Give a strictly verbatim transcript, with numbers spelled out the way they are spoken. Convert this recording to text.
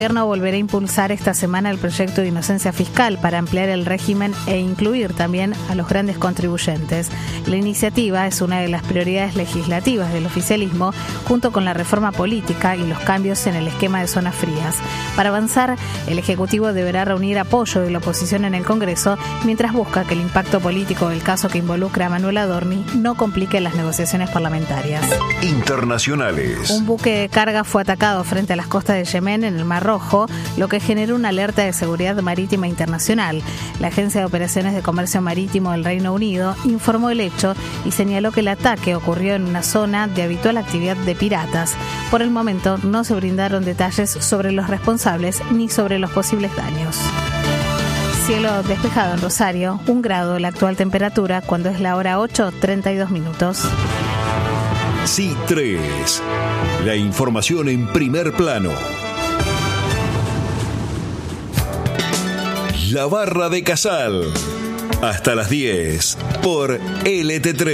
El gobierno volverá a impulsar esta semana el proyecto de inocencia fiscal para ampliar el régimen e incluir también a los grandes contribuyentes. La iniciativa es una de las prioridades legislativas del oficialismo, junto con la reforma política y los cambios en el esquema de zonas frías. Para avanzar, el Ejecutivo deberá reunir apoyo de la oposición en el Congreso, mientras busca que el impacto político del caso que involucra a Manuel Adorni no complique las negociaciones parlamentarias. Internacionales. Un buque de carga fue atacado frente a las costas de Yemen en el Mar Rojo, lo que generó una alerta de seguridad marítima internacional. La Agencia de Operaciones de Comercio Marítimo del Reino Unido informó el hecho y señaló que el ataque ocurrió en una zona de habitual actividad de piratas. Por el momento no se brindaron detalles sobre los responsables ni sobre los posibles daños. Cielo despejado en Rosario, un grado la actual temperatura cuando es la hora ocho treinta y dos minutos. C tres. La información en primer plano. La Barra de Casal. Hasta las diez por L T tres.